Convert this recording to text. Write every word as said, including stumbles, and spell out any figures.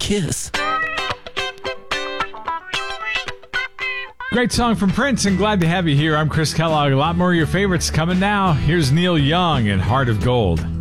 kiss. Great song from Prince, and glad to have you here. I'm Chris Kellogg. A lot more of your favorites coming now. Here's Neil Young and Heart of Gold.